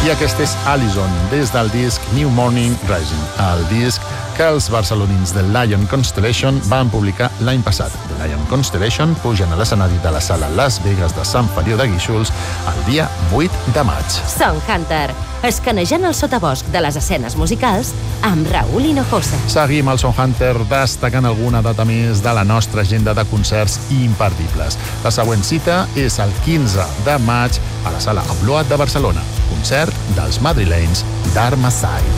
I aquest és Allison, des del disc New Morning Rising, el disc que els barcelonins de Lion Constellation van publicar l'any passat. The Lion Constellation pugen a l'escenari de la sala Las Vegas de Sant Feliu de Guíxols el dia 8 de maig. Soundhunter, escanejant el sotabosc de les escenes musicals amb Raúl Hinojosa. Seguim el Soundhunter destacant alguna data més de la nostra agenda de concerts imperdibles. La següent cita és el 15 de maig a la sala Abloat de Barcelona, concert dels madrilenys d'Armasai.